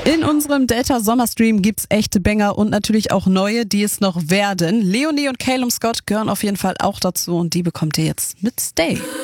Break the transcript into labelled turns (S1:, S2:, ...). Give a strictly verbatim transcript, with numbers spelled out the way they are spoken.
S1: In unserem Delta Sommerstream gibt's echte Banger und natürlich auch neue, die es noch werden. Leonie und Calum Scott gehören auf jeden Fall auch dazu und die bekommt ihr jetzt mit Stay.